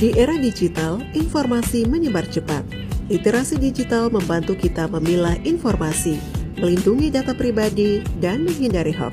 Di era digital, informasi menyebar cepat. Literasi digital membantu kita memilah informasi, melindungi data pribadi, dan menghindari hoax.